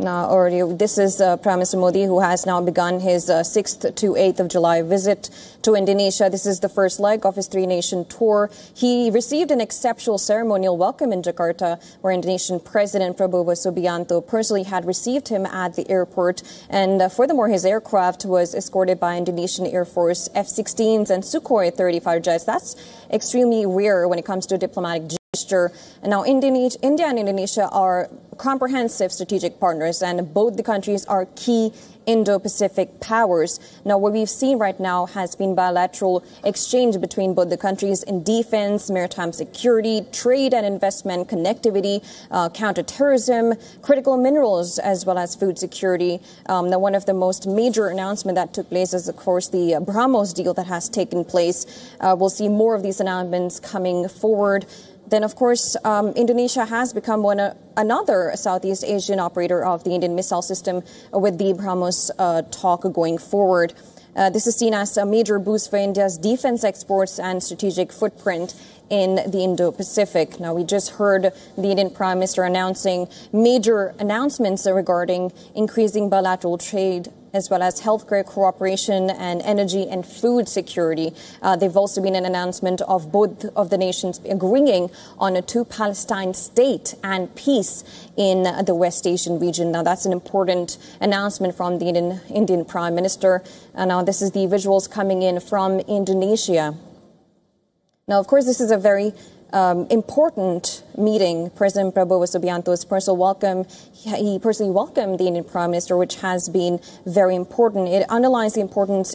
This is Prime Minister Modi, who has now begun his 6th to 8th of July visit to Indonesia. This is the first leg of his three-nation tour. He received an exceptional ceremonial welcome in Jakarta, where Indonesian President Prabowo Subianto personally had received him at the airport. And furthermore, his aircraft was escorted by Indonesian Air Force F-16s and Sukhoi 30 fighter jets. That's extremely rare when it comes to diplomatic gesture. And now India and Indonesia are comprehensive strategic partners, and both the countries are key Indo-Pacific powers. Now, what we've seen right now has been bilateral exchange between both the countries in defense, maritime security, trade and investment, connectivity, counterterrorism, critical minerals, as well as food security. Now, one of the most major announcements that took place is, of course, the BrahMos deal that has taken place. We'll see more of these announcements coming forward. Then, of course, Indonesia has become another Southeast Asian operator of the Indian missile system with the BrahMos talk going forward. This is seen as a major boost for India's defense exports and strategic footprint in the Indo-Pacific. Now, we just heard the Indian Prime Minister announcing major announcements regarding increasing bilateral trade, as well as healthcare cooperation and energy and food security. They've also been an announcement of both of the nations agreeing on a two-Palestine state and peace in the West Asian region. Now, that's an important announcement from the Indian Prime Minister. And now this is the visuals coming in from Indonesia. Now, of course, this is a very important meeting. President Prabowo Subianto's personal welcome. He personally welcomed the Indian Prime Minister, which has been very important. It underlines the importance